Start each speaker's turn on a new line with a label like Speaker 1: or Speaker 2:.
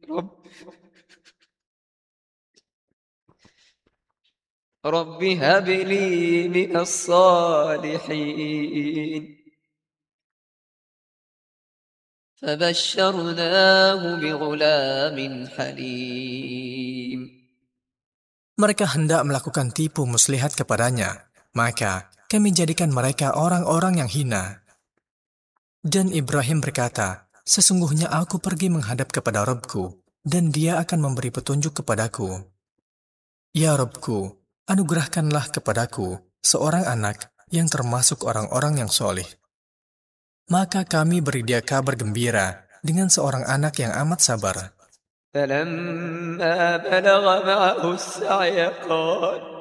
Speaker 1: رب رب هب لي من الصالحين فبشرناه بغلام حليم.
Speaker 2: Mereka hendak melakukan tipu muslihat kepadanya, maka kami jadikan mereka orang-orang yang hina. Dan Ibrahim berkata, sesungguhnya aku pergi menghadap kepada Rabbku, dan dia akan memberi petunjuk kepadaku. Ya Rabbku, anugerahkanlah kepadaku seorang anak yang termasuk orang-orang yang soleh. Maka kami beri dia kabar gembira dengan seorang anak yang amat sabar.
Speaker 1: فلما بلغ معه السعي قال